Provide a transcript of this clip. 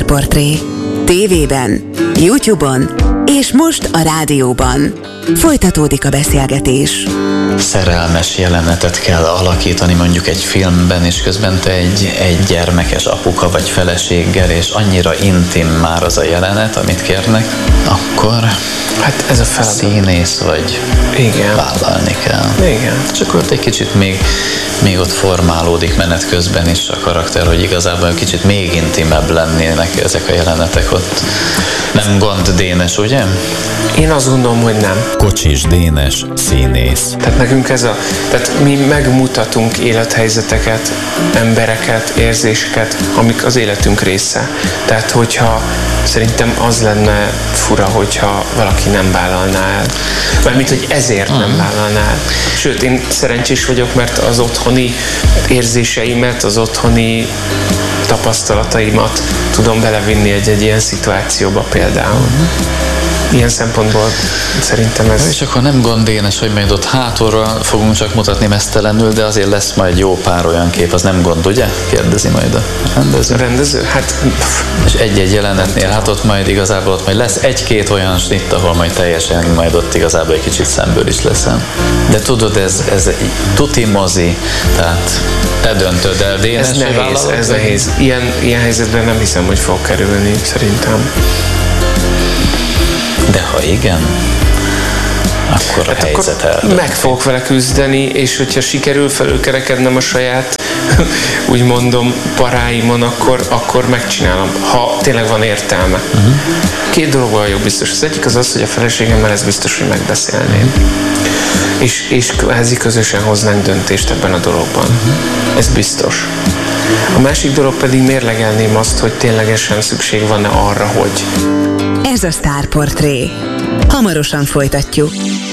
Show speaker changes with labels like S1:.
S1: Sztárportré. TV-ben, YouTube-on és most a rádióban. Folytatódik a beszélgetés.
S2: Szerelmes jelenetet kell alakítani mondjuk egy filmben, és közben te egy gyermekes apuka vagy feleséggel, és annyira intim már az a jelenet, amit kérnek, akkor
S3: hát ez a feladat.
S2: Színész vagy.
S3: Igen.
S2: Vállalni kell.
S3: Igen.
S2: És akkor ott egy kicsit még ott formálódik menet közben is a karakter, hogy igazából kicsit még intimebb lennének ezek a jelenetek ott. Nem gond, Dénes, ugye?
S3: Én azt gondolom, hogy nem.
S4: Kocsis Dénes, színész.
S3: Tehát nekünk tehát mi megmutatunk élethelyzeteket, embereket, érzéseket, amik az életünk része. Tehát hogyha szerintem az lenne fura, hogyha valaki nem vállalná el. Mármint, hogy ezért nem vállalná el. Sőt, én szerencsés vagyok, mert az otthoni érzéseimet, az otthoni tapasztalataimat tudom belevinni egy ilyen szituációba például. Ilyen szempontból szerintem ez...
S2: És akkor nem gond, Dénes, hogy majd ott hátulról fogunk csak mutatni mesztelenül, de azért lesz majd jó pár olyan kép, az nem gond, ugye? Kérdezi majd a rendező.
S3: A rendező? Hát...
S2: És egy-egy jelenetnél, hát ott majd igazából ott majd lesz egy-két olyan snitt, ahol majd teljesen majd ott igazából egy kicsit szemből is leszel. De tudod, ez tuti mozi, tehát te döntöd el, Dénes,
S3: ez nehéz. Ilyen helyzetben nem hiszem, hogy fog kerülni, szerintem.
S2: De ha igen, akkor a helyzet eldönti.
S3: Meg fogok vele küzdeni, és hogyha sikerül felülkerekednem a saját, úgy mondom, paráimon, akkor megcsinálom, ha tényleg van értelme. Két dologban jó biztos. Az egyik az, hogy a feleségemmel ez biztos, hogy megbeszélném. És kvázi közösen hoznánk döntést ebben a dologban. Ez biztos. A másik dolog pedig mérlegelném azt, hogy ténylegesen szükség van-e arra, hogy...
S1: Ez a Sztárportré. Hamarosan folytatjuk.